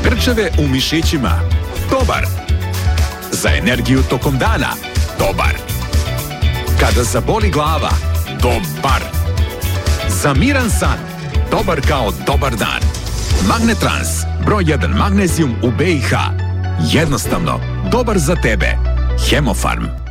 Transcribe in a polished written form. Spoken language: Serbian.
grčeve u mišićima, dobar. Za energiju tokom dana, dobar. Kada zaboli glava, dobar. Za miran san, dobar kao dobar dan. Magnetrans, broj 1 magnezijum u BiH. Jednostavno, dobar za tebe. Hemofarm.